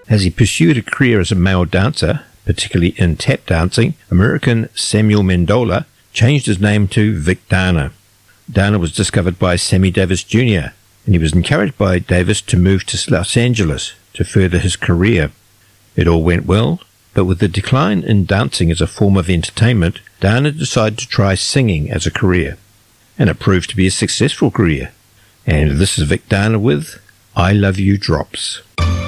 As he pursued a career as a male dancer, particularly in tap dancing, American Samuel Mendola changed his name to Vic Dana. Dana was discovered by Sammy Davis Jr., and he was encouraged by Davis to move to Los Angeles to further his career. It all went well, but with the decline in dancing as a form of entertainment, Dana decided to try singing as a career, and it proved to be a successful career. And this is Vic Dana with I Love You Drops.